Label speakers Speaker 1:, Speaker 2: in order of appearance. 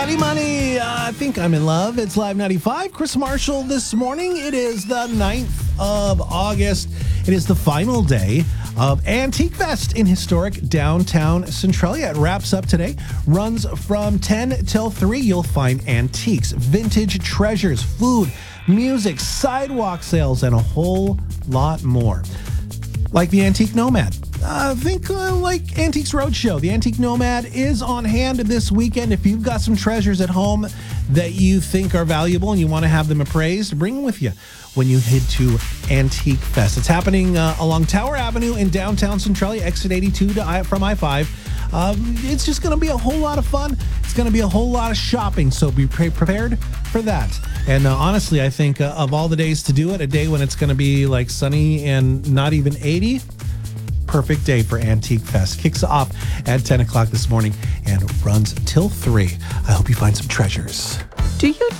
Speaker 1: Eddie Money, I think I'm in love. It's Live 95. Chris Marshall this morning. It is the 9th of August. It is the final day of Antique Fest in historic downtown Centralia. It wraps up today, runs from 10 till 3. You'll find antiques, vintage treasures, food, music, sidewalk sales, and a whole lot more. Like the Antique Nomad. Think like Antiques Roadshow. The Antique Nomad is on hand this weekend. If you've got some treasures at home that you think are valuable and you want to have them appraised, bring them with you when you head to Antique Fest. It's happening along Tower Avenue in downtown Centralia, exit 82 from I-5. It's just going to be a whole lot of fun. It's going to be a whole lot of shopping, so be prepared for that. And honestly, I think of all the days to do it, a day when it's going to be like sunny and not even 80, perfect day for Antique Fest. Kicks off at 10 o'clock this morning and runs till 3. I hope you find some treasures.
Speaker 2: Do you